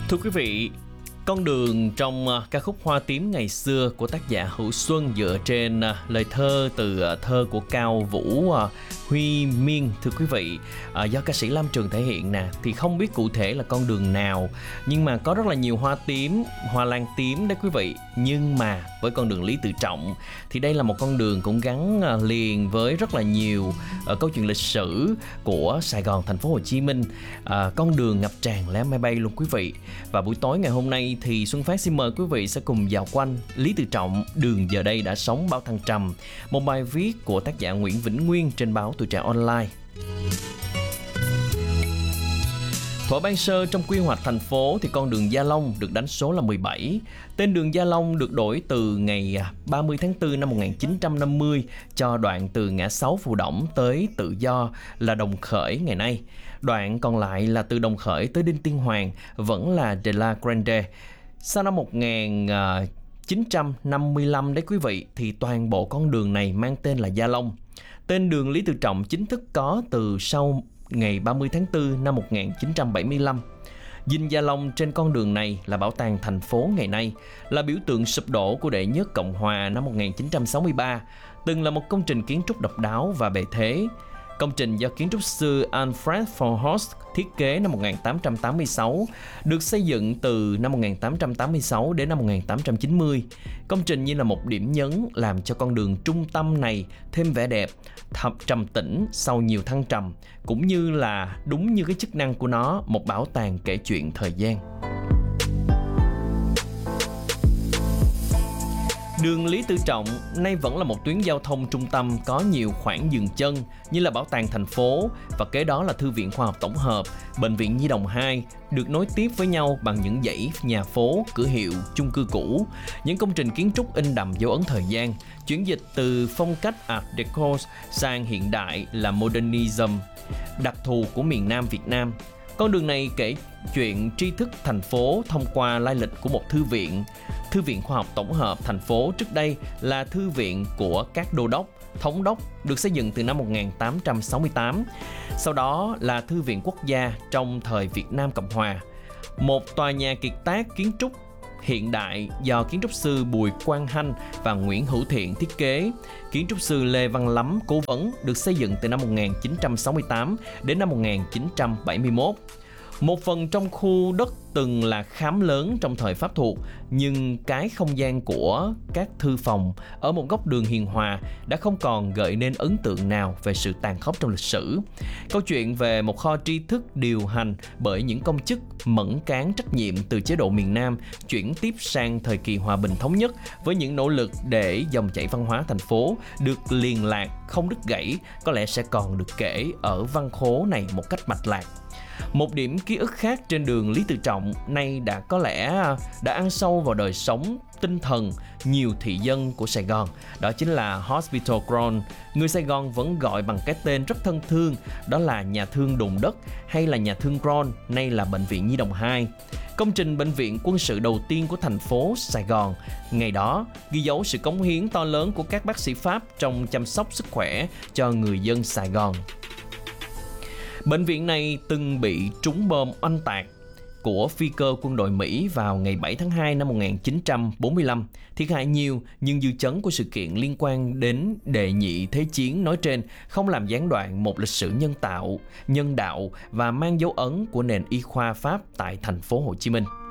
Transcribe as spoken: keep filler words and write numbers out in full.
Thưa quý vị, con đường trong uh, ca khúc Hoa Tím ngày xưa của tác giả Hữu Xuân dựa trên uh, lời thơ từ uh, thơ của Cao Vũ uh, Huy Miên. Thưa quý vị, uh, do ca sĩ Lam Trường thể hiện nè, thì không biết cụ thể là con đường nào, nhưng mà có rất là nhiều hoa tím, hoa lan tím đấy quý vị. Nhưng mà với con đường Lý Tự Trọng thì đây là một con đường cũng gắn uh, liền với rất là nhiều uh, câu chuyện lịch sử của Sài Gòn, thành phố Hồ Chí Minh. Uh, con đường ngập tràn lá máy bay luôn quý vị. Và buổi tối ngày hôm nay thì Xuân Phát xin mời quý vị sẽ cùng dạo quanh Lý Tự Trọng, đường giờ đây đã sống bao thăng trầm, một bài viết của tác giả Nguyễn Vĩnh Nguyên trên báo Tuổi Trẻ Online. Thuở ban sơ trong quy hoạch thành phố thì con đường Gia Long được đánh số là mười bảy. Tên đường Gia Long được đổi từ ngày ba mươi tháng tư năm một nghìn chín trăm năm mươi cho đoạn từ ngã sáu Phù Đổng tới Tự Do là Đồng Khởi ngày nay. Đoạn còn lại là từ Đồng Khởi tới Đinh Tiên Hoàng vẫn là De la Grande. Sau năm một nghìn chín trăm năm mươi lăm đấy quý vị, thì toàn bộ con đường này mang tên là Gia Long. Tên đường Lý Tự Trọng chính thức có từ sau ngày ba mươi tháng tư năm một nghìn chín trăm bảy mươi lăm. Dinh Gia Long trên con đường này là bảo tàng thành phố ngày nay, là biểu tượng sụp đổ của đệ nhất Cộng hòa năm một nghìn chín trăm sáu mươi ba, từng là một công trình kiến trúc độc đáo và bề thế. Công trình do kiến trúc sư Alfred von Horst thiết kế năm một nghìn tám trăm tám mươi sáu, được xây dựng từ năm một nghìn tám trăm tám mươi sáu đến năm một nghìn tám trăm chín mươi. Công trình như là một điểm nhấn làm cho con đường trung tâm này thêm vẻ đẹp, thập trầm tĩnh sau nhiều thăng trầm, cũng như là đúng như cái chức năng của nó, một bảo tàng kể chuyện thời gian. Đường Lý Tự Trọng nay vẫn là một tuyến giao thông trung tâm có nhiều khoảng dừng chân như là bảo tàng thành phố, và kế đó là Thư viện Khoa học Tổng hợp, Bệnh viện Nhi đồng hai, được nối tiếp với nhau bằng những dãy nhà phố, cửa hiệu, chung cư cũ, những công trình kiến trúc in đậm dấu ấn thời gian, chuyển dịch từ phong cách Art Deco sang hiện đại là Modernism, đặc thù của miền Nam Việt Nam. Con đường này kể chuyện tri thức thành phố thông qua lai lịch của một thư viện. Thư viện Khoa học Tổng hợp thành phố trước đây là thư viện của các đô đốc, thống đốc, được xây dựng từ năm một nghìn tám trăm sáu mươi tám. Sau đó là Thư viện Quốc gia trong thời Việt Nam Cộng Hòa, một tòa nhà kiệt tác kiến trúc hiện đại do kiến trúc sư Bùi Quang Hanh và Nguyễn Hữu Thiện thiết kế. Kiến trúc sư Lê Văn Lắm cố vấn, được xây dựng từ năm một nghìn chín trăm sáu mươi tám đến năm một nghìn chín trăm bảy mươi mốt. Một phần trong khu đất từng là khám lớn trong thời Pháp thuộc, nhưng cái không gian của các thư phòng ở một góc đường hiền hòa đã không còn gợi nên ấn tượng nào về sự tàn khốc trong lịch sử. Câu chuyện về một kho tri thức điều hành bởi những công chức mẫn cán trách nhiệm từ chế độ miền Nam chuyển tiếp sang thời kỳ hòa bình thống nhất, với những nỗ lực để dòng chảy văn hóa thành phố được liên lạc, không đứt gãy, có lẽ sẽ còn được kể ở văn khố này một cách mạch lạc. Một điểm ký ức khác trên đường Lý Tự Trọng nay đã có lẽ đã ăn sâu vào đời sống tinh thần nhiều thị dân của Sài Gòn, đó chính là Hospital Crown. Người Sài Gòn vẫn gọi bằng cái tên rất thân thương, đó là nhà thương Đồn Đất hay là nhà thương Crown, nay là Bệnh viện Nhi đồng hai. Công trình bệnh viện quân sự đầu tiên của thành phố Sài Gòn, ngày đó ghi dấu sự cống hiến to lớn của các bác sĩ Pháp trong chăm sóc sức khỏe cho người dân Sài Gòn. Bệnh viện này từng bị trúng bom oanh tạc của phi cơ quân đội Mỹ vào ngày bảy tháng hai năm một nghìn chín trăm bốn mươi lăm. Thiệt hại nhiều, nhưng dư chấn của sự kiện liên quan đến đệ nhị thế chiến nói trên không làm gián đoạn một lịch sử nhân tạo, nhân đạo và mang dấu ấn của nền y khoa Pháp tại thành phố Hồ Chí Minh.